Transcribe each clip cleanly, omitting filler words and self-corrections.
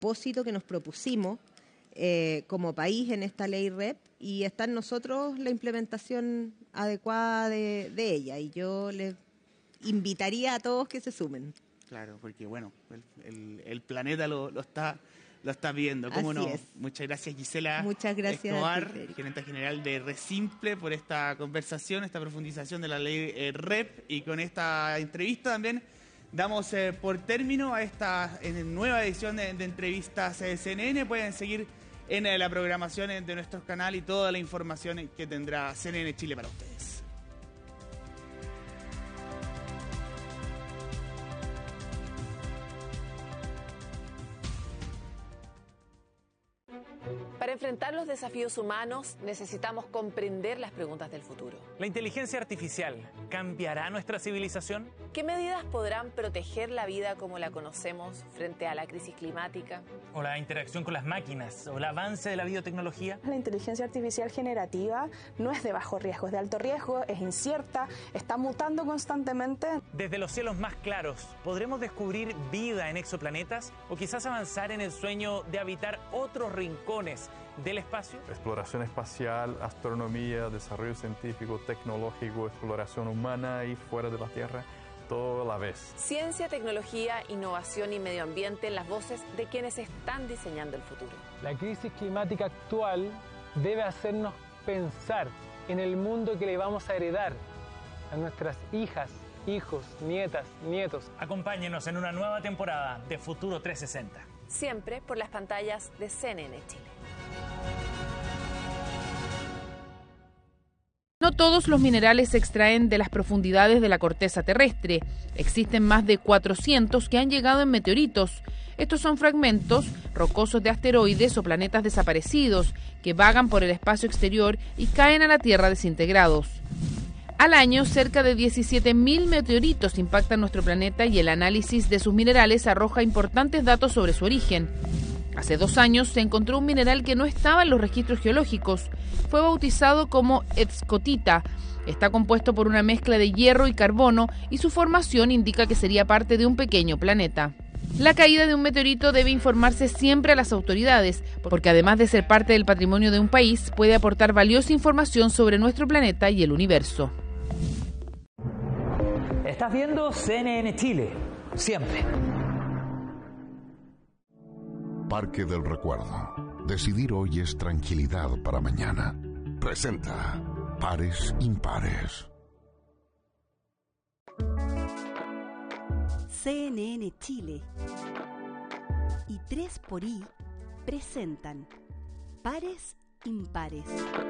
propósito que nos propusimos como país en esta ley REP, y está en nosotros la implementación adecuada de ella, y yo les invitaría a todos que se sumen. Claro, porque bueno, el planeta lo está viendo, ¿cómo Así no? es. Muchas gracias, Gisela. Muchas gracias Escobar, a ti, gerente general de Resimple, por esta conversación, esta profundización de la ley REP, y con esta entrevista también damos por término a esta nueva edición de entrevistas CNN. Pueden seguir en la programación de nuestro canal y toda la información que tendrá CNN Chile para ustedes. Para enfrentar los desafíos humanos necesitamos comprender las preguntas del futuro. ¿La inteligencia artificial cambiará nuestra civilización? ¿Qué medidas podrán proteger la vida como la conocemos frente a la crisis climática? ¿O la interacción con las máquinas? ¿O el avance de la biotecnología? La inteligencia artificial generativa no es de bajo riesgo, es de alto riesgo, es incierta, está mutando constantemente. Desde los cielos más claros, ¿podremos descubrir vida en exoplanetas? ¿O quizás avanzar en el sueño de habitar otros rincones del espacio? Exploración espacial, astronomía, desarrollo científico, tecnológico, exploración humana y fuera de la Tierra, todo a la vez. Ciencia, tecnología, innovación y medio ambiente en las voces de quienes están diseñando el futuro. La crisis climática actual debe hacernos pensar en el mundo que le vamos a heredar a nuestras hijas, hijos, nietas, nietos. Acompáñenos en una nueva temporada de Futuro 360. Siempre por las pantallas de CNN Chile. No todos los minerales se extraen de las profundidades de la corteza terrestre. Existen más de 400 que han llegado en meteoritos. Estos son fragmentos rocosos de asteroides o planetas desaparecidos que vagan por el espacio exterior y caen a la Tierra desintegrados. Al año, cerca de 17.000 meteoritos impactan nuestro planeta y el análisis de sus minerales arroja importantes datos sobre su origen. Hace 2 años se encontró un mineral que no estaba en los registros geológicos. Fue bautizado como escotita. Está compuesto por una mezcla de hierro y carbono y su formación indica que sería parte de un pequeño planeta. La caída de un meteorito debe informarse siempre a las autoridades, porque además de ser parte del patrimonio de un país, puede aportar valiosa información sobre nuestro planeta y el universo. Estás viendo CNN Chile, siempre. Parque del Recuerdo. Decidir hoy es tranquilidad para mañana. Presenta Pares Impares. CNN Chile y 3xI presentan Pares Impares.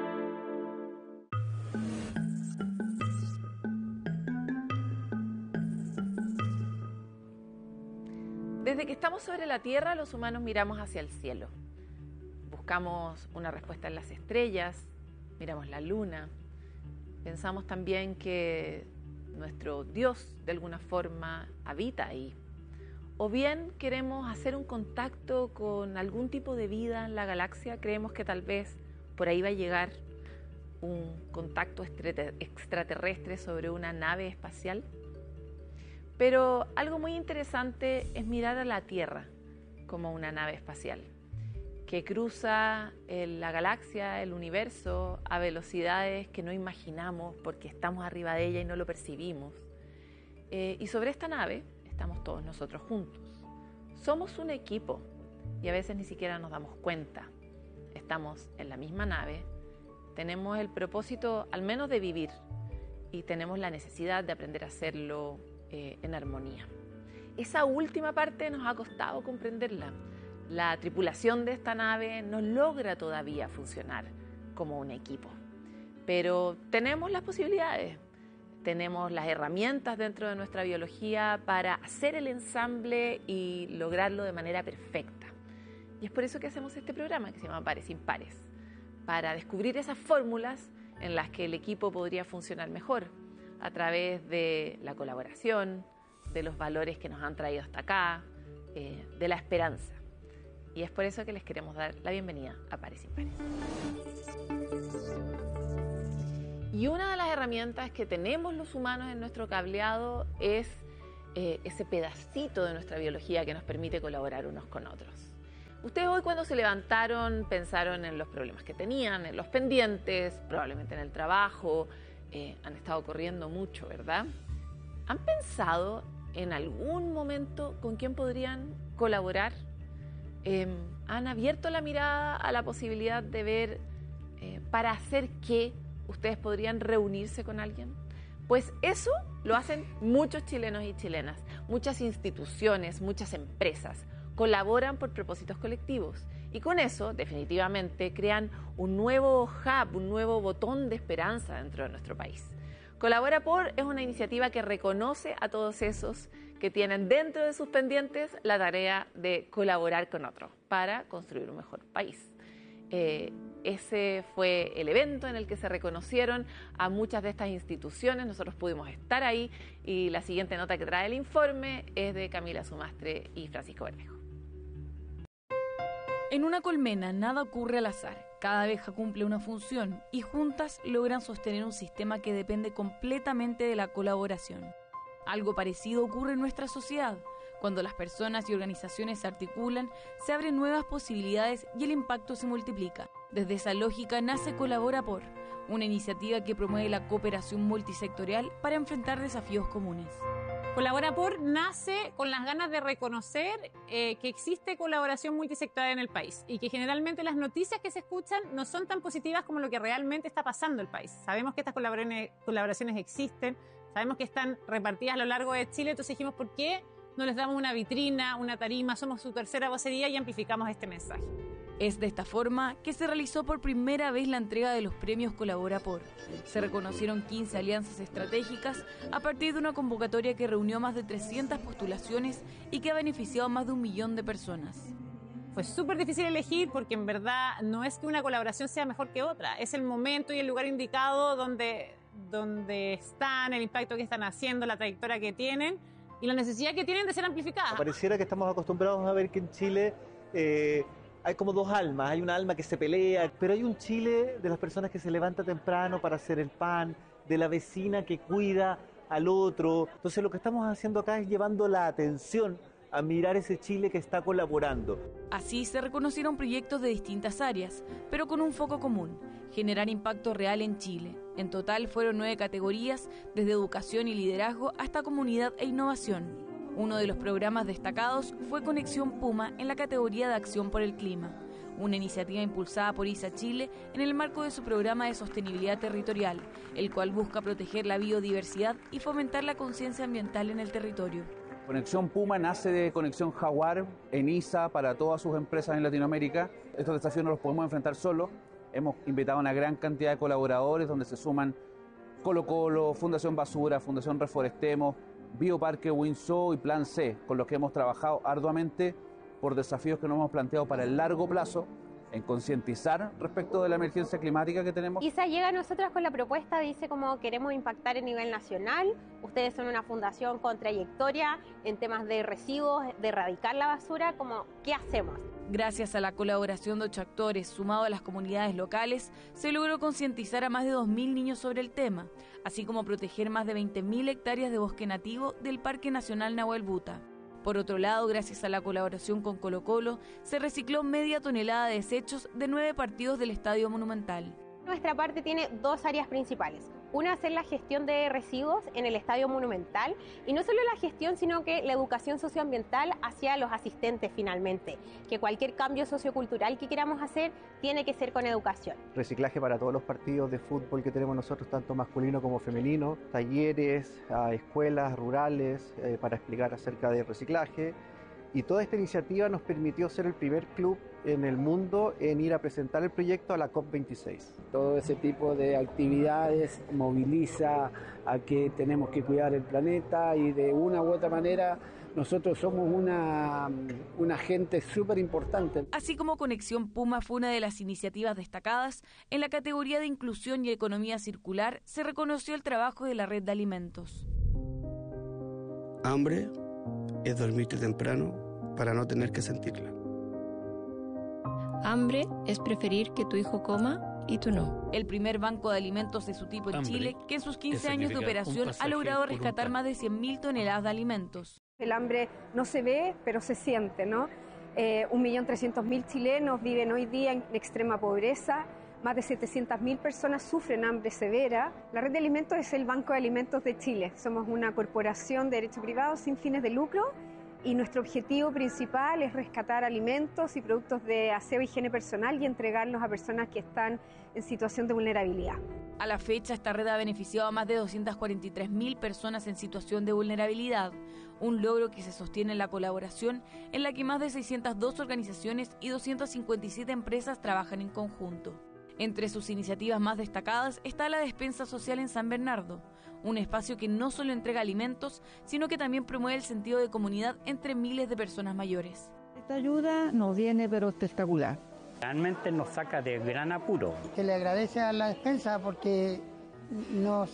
Desde que estamos sobre la Tierra, los humanos miramos hacia el cielo. Buscamos una respuesta en las estrellas, miramos la luna. Pensamos también que nuestro Dios, de alguna forma, habita ahí. O bien queremos hacer un contacto con algún tipo de vida en la galaxia. Creemos que tal vez por ahí va a llegar un contacto extraterrestre sobre una nave espacial. Pero algo muy interesante es mirar a la Tierra como una nave espacial que cruza la galaxia, el universo, a velocidades que no imaginamos porque estamos arriba de ella y no lo percibimos. Y sobre esta nave estamos todos nosotros juntos. Somos un equipo y a veces ni siquiera nos damos cuenta. Estamos en la misma nave, tenemos el propósito al menos de vivir y tenemos la necesidad de aprender a hacerlo en armonía. Esa última parte nos ha costado comprenderla. La tripulación de esta nave no logra todavía funcionar como un equipo, pero tenemos las posibilidades, tenemos las herramientas dentro de nuestra biología para hacer el ensamble y lograrlo de manera perfecta. Y es por eso que hacemos este programa que se llama Pares Impares, para descubrir esas fórmulas en las que el equipo podría funcionar mejor, a través de la colaboración, de los valores que nos han traído hasta acá, de la esperanza. Y es por eso que les queremos dar la bienvenida a Pares Impares. Y una de las herramientas que tenemos los humanos en nuestro cableado es ese pedacito de nuestra biología que nos permite colaborar unos con otros. Ustedes hoy cuando se levantaron pensaron en los problemas que tenían, en los pendientes, probablemente en el trabajo, han estado corriendo mucho, ¿verdad? ¿Han pensado en algún momento con quién podrían colaborar? ¿Han abierto la mirada a la posibilidad de ver para hacer qué ustedes podrían reunirse con alguien? Pues eso lo hacen muchos chilenos y chilenas, muchas instituciones, muchas empresas colaboran por propósitos colectivos y con eso definitivamente crean un nuevo hub, un nuevo botón de esperanza dentro de nuestro país. Colabora Por es una iniciativa que reconoce a todos esos que tienen dentro de sus pendientes la tarea de colaborar con otros para construir un mejor país. Ese fue el evento en el que se reconocieron a muchas de estas instituciones. Nosotros pudimos estar ahí y la siguiente nota que trae el informe es de Camila Sumastre y Francisco Verdejo. En una colmena nada ocurre al azar. Cada abeja cumple una función y juntas logran sostener un sistema que depende completamente de la colaboración. Algo parecido ocurre en nuestra sociedad. Cuando las personas y organizaciones se articulan, se abren nuevas posibilidades y el impacto se multiplica. Desde esa lógica nace Colabora Por, una iniciativa que promueve la cooperación multisectorial para enfrentar desafíos comunes. Colabora Por nace con las ganas de reconocer que existe colaboración multisectorial en el país y que generalmente las noticias que se escuchan no son tan positivas como lo que realmente está pasando en el país. Sabemos que estas colaboraciones existen, sabemos que están repartidas a lo largo de Chile, entonces dijimos, ¿por qué no les damos una vitrina, una tarima? Somos su tercera vocería y amplificamos este mensaje. Es de esta forma que se realizó por primera vez la entrega de los premios Colabora Por. Se reconocieron 15 alianzas estratégicas a partir de una convocatoria que reunió más de 300 postulaciones y que ha beneficiado a más de 1 millón de personas. Fue súper difícil elegir porque en verdad no es que una colaboración sea mejor que otra, es el momento y el lugar indicado donde están, el impacto que están haciendo, la trayectoria que tienen y la necesidad que tienen de ser amplificadas. Pareciera que estamos acostumbrados a ver que en Chile hay como dos almas, hay una alma que se pelea, pero hay un Chile de las personas que se levanta temprano para hacer el pan, de la vecina que cuida al otro. Entonces lo que estamos haciendo acá es llevando la atención a mirar ese Chile que está colaborando. Así se reconocieron proyectos de distintas áreas, pero con un foco común: generar impacto real en Chile. En total fueron 9 categorías, desde educación y liderazgo hasta comunidad e innovación. Uno de los programas destacados fue Conexión Puma en la categoría de Acción por el Clima, una iniciativa impulsada por ISA Chile en el marco de su programa de sostenibilidad territorial, el cual busca proteger la biodiversidad y fomentar la conciencia ambiental en el territorio. Conexión Puma nace de Conexión Jaguar en ISA para todas sus empresas en Latinoamérica. Estos desafíos no los podemos enfrentar solos. Hemos invitado a una gran cantidad de colaboradores donde se suman Colo Colo, Fundación Basura, Fundación Reforestemos, Bioparque Windsor y Plan C, con los que hemos trabajado arduamente por desafíos que nos hemos planteado para el largo plazo, en concientizar respecto de la emergencia climática que tenemos. ISA llega a nosotros con la propuesta, dice como queremos impactar a nivel nacional. Ustedes son una fundación con trayectoria en temas de residuos, de erradicar la basura, como ¿qué hacemos? Gracias a la colaboración de 8 actores, sumado a las comunidades locales, se logró concientizar a más de 2.000 niños sobre el tema, así como proteger más de 20.000 hectáreas de bosque nativo del Parque Nacional Nahuel Buta. Por otro lado, gracias a la colaboración con Colo Colo, se recicló media tonelada de desechos de 9 partidos del Estadio Monumental. Nuestra parte tiene 2 áreas principales. Una, hacer la gestión de residuos en el Estadio Monumental, y no solo la gestión, sino que la educación socioambiental hacia los asistentes finalmente, que cualquier cambio sociocultural que queramos hacer tiene que ser con educación. Reciclaje para todos los partidos de fútbol que tenemos nosotros, tanto masculino como femenino, talleres a escuelas rurales para explicar acerca del reciclaje. Y toda esta iniciativa nos permitió ser el primer club en el mundo en ir a presentar el proyecto a la COP26. Todo ese tipo de actividades moviliza a que tenemos que cuidar el planeta y de una u otra manera nosotros somos un agente súper importante. Así como Conexión Puma fue una de las iniciativas destacadas, en la categoría de Inclusión y Economía Circular se reconoció el trabajo de la Red de Alimentos. Hambre es dormirte temprano para no tener que sentirla. Hambre es preferir que tu hijo coma y tú no. El primer banco de alimentos de su tipo en Chile, que en sus 15 años de operación ha logrado rescatar más de 100.000 toneladas de alimentos. El hambre no se ve, pero se siente, ¿no? 1.300.000 chilenos viven hoy día en extrema pobreza. Más de 700.000 personas sufren hambre severa. La Red de Alimentos es el Banco de Alimentos de Chile. Somos una corporación de derecho privado sin fines de lucro y nuestro objetivo principal es rescatar alimentos y productos de aseo e higiene personal y entregarlos a personas que están en situación de vulnerabilidad. A la fecha, esta red ha beneficiado a más de 243.000 personas en situación de vulnerabilidad, un logro que se sostiene en la colaboración en la que más de 602 organizaciones y 257 empresas trabajan en conjunto. Entre sus iniciativas más destacadas está la despensa social en San Bernardo, un espacio que no solo entrega alimentos, sino que también promueve el sentido de comunidad entre miles de personas mayores. Esta ayuda nos viene pero espectacular. Realmente nos saca de gran apuro. Se le agradece a la despensa porque nos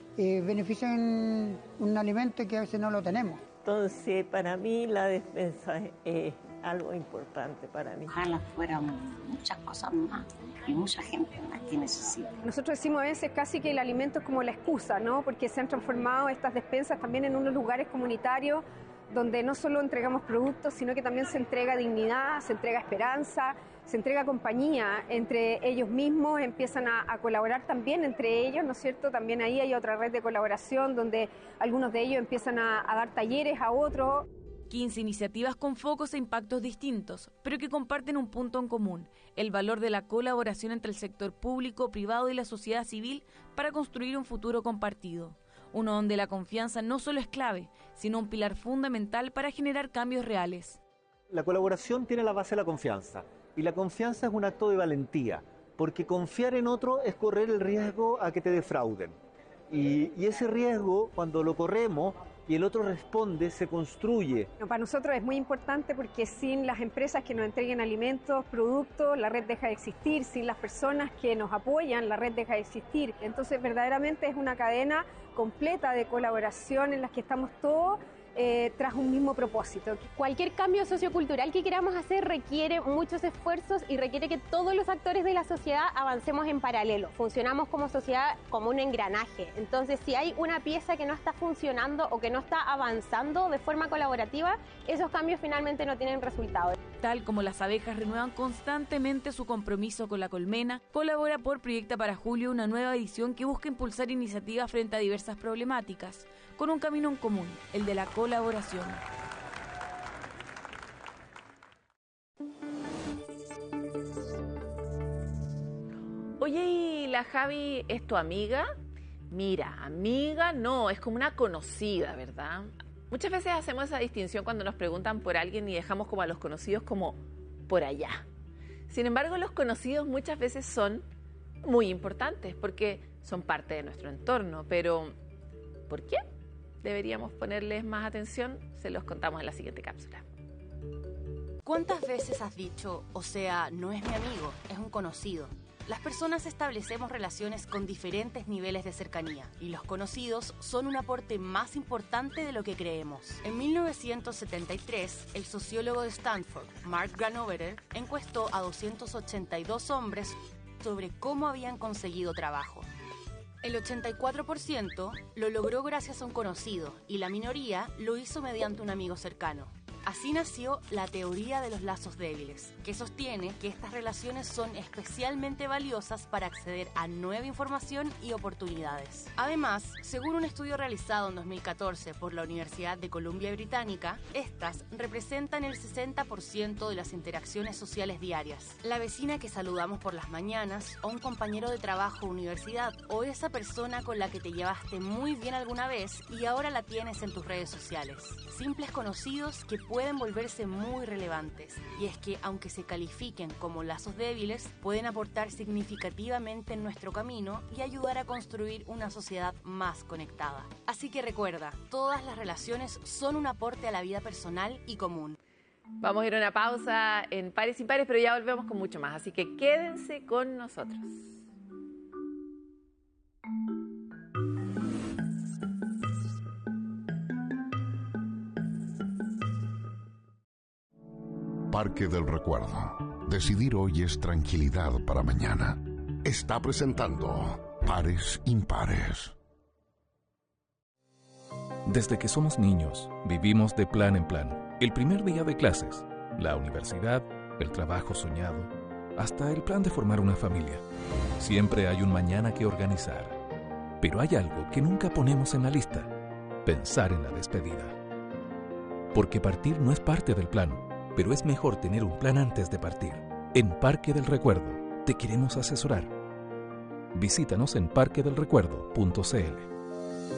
benefician un alimento que a veces no lo tenemos. Entonces, para mí la despensa es algo importante para mí. Ojalá fueran muchas cosas más y mucha gente más que necesita. Nosotros decimos a veces casi que el alimento es como la excusa, ¿no? Porque se han transformado estas despensas también en unos lugares comunitarios donde no solo entregamos productos, sino que también se entrega dignidad, se entrega esperanza, se entrega compañía entre ellos mismos, empiezan a colaborar también entre ellos, ¿no es cierto? También ahí hay otra red de colaboración donde algunos de ellos empiezan a dar talleres a otros. 15 iniciativas con focos e impactos distintos, pero que comparten un punto en común, el valor de la colaboración entre el sector público, privado y la sociedad civil para construir un futuro compartido. Uno donde la confianza no solo es clave, sino un pilar fundamental para generar cambios reales. La colaboración tiene la base de la confianza, y la confianza es un acto de valentía, porque confiar en otro es correr el riesgo a que te defrauden. Y ese riesgo, cuando lo corremos, y el otro responde, se construye. Para nosotros es muy importante porque sin las empresas que nos entreguen alimentos, productos, la red deja de existir. Sin las personas que nos apoyan, la red deja de existir. Entonces, verdaderamente es una cadena completa de colaboración en la que estamos todos tras un mismo propósito. Cualquier cambio sociocultural que queramos hacer requiere muchos esfuerzos y requiere que todos los actores de la sociedad avancemos en paralelo. Funcionamos como sociedad como un engranaje. Entonces, si hay una pieza que no está funcionando o que no está avanzando de forma colaborativa, esos cambios finalmente no tienen resultado. Tal como las abejas renuevan constantemente su compromiso con la colmena, colabora por Proyecta para Julio una nueva edición que busca impulsar iniciativas frente a diversas problemáticas, con un camino en común, el de la colaboración. Oye, ¿y la Javi es tu amiga? Mira, amiga no, es como una conocida, ¿verdad? Muchas veces hacemos esa distinción cuando nos preguntan por alguien y dejamos como a los conocidos como por allá. Sin embargo, los conocidos muchas veces son muy importantes porque son parte de nuestro entorno, pero ¿por qué deberíamos ponerles más atención? Se los contamos en la siguiente cápsula. ¿Cuántas veces has dicho, o sea, no es mi amigo, es un conocido? Las personas establecemos relaciones con diferentes niveles de cercanía y los conocidos son un aporte más importante de lo que creemos. En 1973, el sociólogo de Stanford, Mark Granovetter, encuestó a 282 hombres sobre cómo habían conseguido trabajo. El 84% lo logró gracias a un conocido y la minoría lo hizo mediante un amigo cercano. Así nació la teoría de los lazos débiles, que sostiene que estas relaciones son especialmente valiosas para acceder a nueva información y oportunidades. Además, según un estudio realizado en 2014 por la Universidad de Columbia Británica, estas representan el 60% de las interacciones sociales diarias. La vecina que saludamos por las mañanas, o un compañero de trabajo o universidad, o esa persona con la que te llevaste muy bien alguna vez y ahora la tienes en tus redes sociales. Simples conocidos que pueden volverse muy relevantes, y es que aunque se califiquen como lazos débiles, pueden aportar significativamente en nuestro camino y ayudar a construir una sociedad más conectada. Así que recuerda, todas las relaciones son un aporte a la vida personal y común. Vamos a ir a una pausa en Pares y Pares, pero ya volvemos con mucho más, así que quédense con nosotros. Parque del Recuerdo. Decidir hoy es tranquilidad para mañana. Está presentando Pares Impares. Desde que somos niños, vivimos de plan en plan. El primer día de clases, la universidad, el trabajo soñado, hasta el plan de formar una familia. Siempre hay un mañana que organizar. Pero hay algo que nunca ponemos en la lista: pensar en la despedida. Porque partir no es parte del plan, pero es mejor tener un plan antes de partir. En Parque del Recuerdo te queremos asesorar. Visítanos en parquedelrecuerdo.cl.